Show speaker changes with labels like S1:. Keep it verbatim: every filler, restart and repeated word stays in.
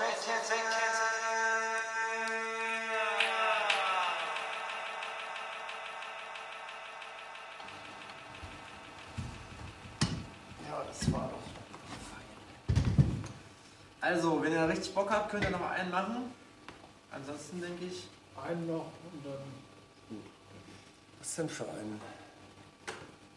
S1: Ja, das war doch fein. Also, wenn ihr richtig Bock habt, könnt ihr noch einen machen. Ansonsten denke ich...
S2: Einen noch und dann...
S3: Was denn für einen?